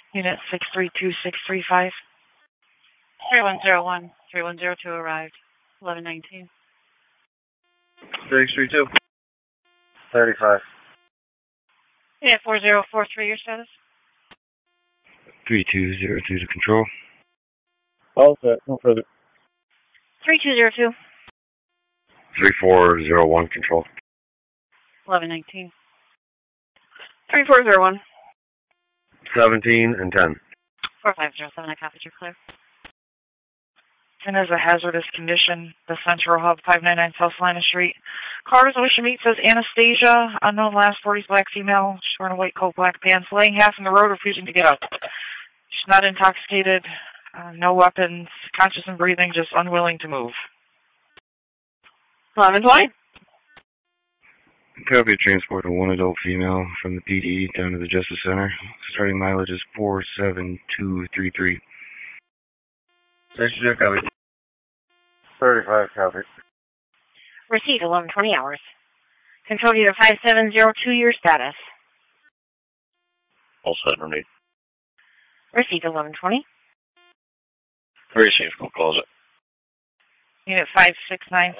Unit 632635. 3101, 3102 arrived. 1119. 3632. 35. Unit 4043, your status? 3202 to control. All set. No further. 3202. 3401 control. 1119. 3401. 17 and 10. 4507, I copied you, clear. And there's a hazardous condition, the Central Hub, 599 South Salina Street. Cars wish to meet, says Anastasia, unknown last 40s, black female. She's wearing a white coat, black pants, laying half in the road, refusing to get up. She's not intoxicated, no weapons, conscious and breathing, just unwilling to move. 1120. Copy transport of one adult female from the PD down to the Justice Center. Starting mileage is 47233. Station copy. 35 copy. Receipt 1120 hours. Control unit 5702, your status. All set, Renee. Receipt 1120. Very safe, we'll close it. Unit 569.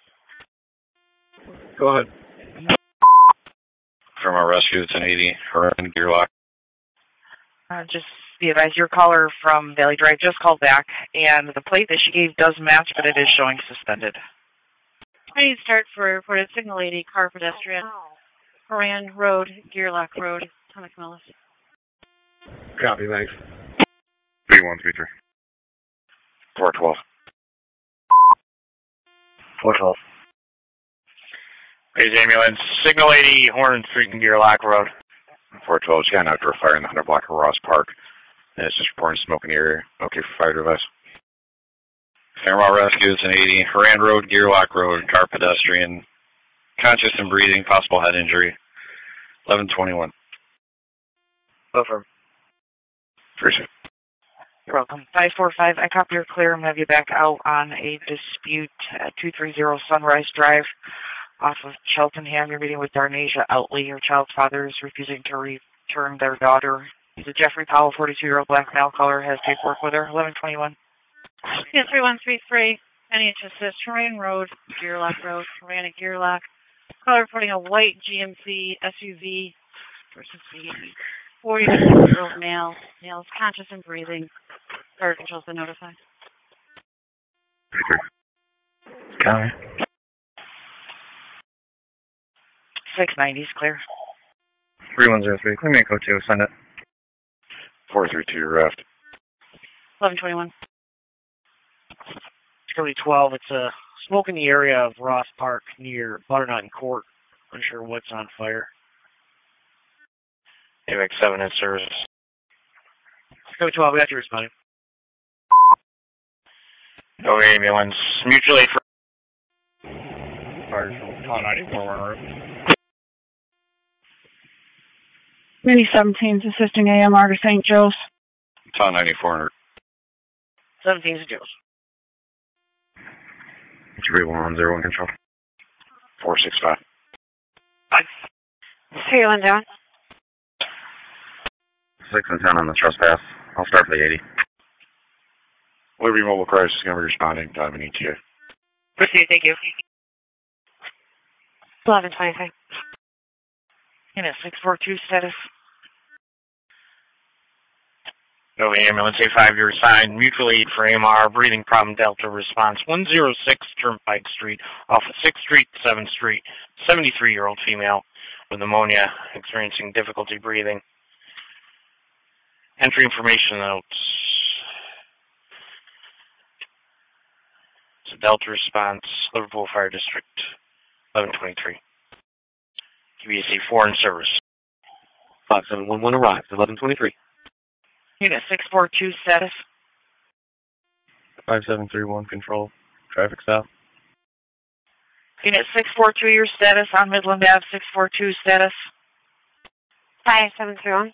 Go ahead. From our rescue, it's an 80, Haran gear lock. Just be advised, your caller from Valley Drive just called back, and the plate that she gave does match, but it is showing suspended. I need to start for reported signal lady, car pedestrian, Haran Road, Gearlock Road, Atomic Millis. Copy, thanks. 3133. 412. 412. Raise ambulance, signal lady, Horn Street and Gearlock Road. 412, she got an outdoor fire in the 100 block of Ross Park. And it's just reporting smoke in the area. Okay for fire device. Fairmont Rescue, it's an 80, Haran Road, Gearlock Road, car pedestrian, conscious and breathing, possible head injury. 1121. Affirm. Appreciate it. You're welcome. 545, I copy your clear. I'm going to have you back out on a dispute at 230 Sunrise Drive off of Cheltenham. You're meeting with Darnasia Outley. Your child's father is refusing to return their daughter. He's a Jeffrey Powell, 42-year-old black male caller, has paperwork with her. 1121. Yeah, 3133. Any assist, Haran Road, Gearlock Road, Haran and Gearlock. Caller reporting a white GMC SUV versus the 42-year-old male. Male is conscious and breathing. Fire control's been notified. Copy. 690 is clear. 3103. Clear me code 2. Send it. 432, left. 1121. Charlie 12, it's a smoke in the area of Ross Park near Butternut and Court. Unsure what's on fire. AVAC 7 in service. Charlie 12, we got you responding. No ambulance, mutual aid for... Fire 94 Mini 17's assisting AMR to St. Joe's. Ton 9400. 17's Joe's. 3101 control. 465. 311 down. 6 and 10 on the trespass. I'll start for the 80. Liberty Mobile Crisis is going to be responding time in ETA. Proceed, thank you. 1125. Unit 642 status. No ambulance, A5, you're assigned. Mutual aid for AMR, breathing problem, Delta response. 106 Turnpike Street, off of 6th Street, 7th Street. 73-year-old female with pneumonia, experiencing difficulty breathing. Entry information notes. It's a Delta response, Liverpool Fire District, 1123. QBC 4 in service. 5711 arrived, 1123. Unit 642 status. 5731 control. Traffic stop. Unit 642, your status on Midland Ave, 642 status. 5731.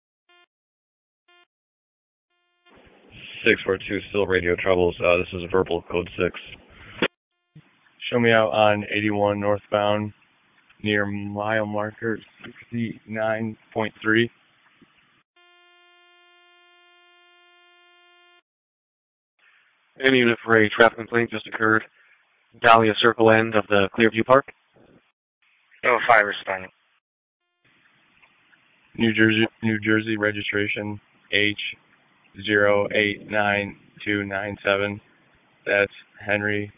642, still radio troubles. This is verbal code 6. Show me out on 81 northbound near mile marker 69.3. Any unit for a traffic complaint just occurred. Dahlia Circle end of the Clearview Park. 05 responding. New Jersey registration H089297. That's Henry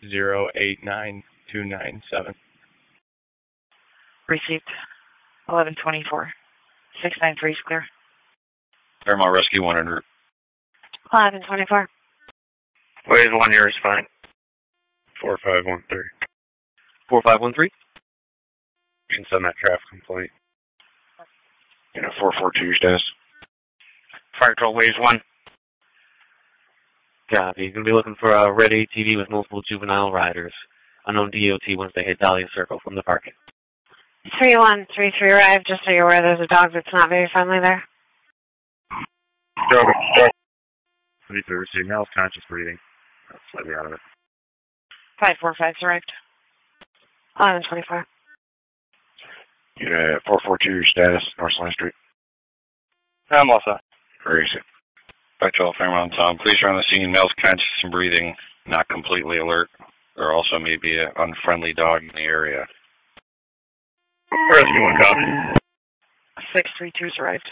089297. Received. 1124. 693 is clear. Fairmont Rescue 1 en route. 1124. Waves 1, you're responding. 4513. 4513. You can send that traffic complaint. Unit 442, your status. Fire control, Waves 1. Copy. You're going to be looking for a red ATV with multiple juvenile riders. Unknown DOT once they hit Dahlia Circle from the park. 3133 arrived, just so you're aware there's a dog that's not very friendly there. 330, male's conscious breathing. That's slightly out of it. 545's arrived. 1124. Unit 442, your status, North Line Street. I'm all set. Where is it? Patrol Fairmont Tom. Police are on the scene. Male's conscious and breathing, not completely alert. There also may be an unfriendly dog in the area. Rescue 1 copy. 632's arrived.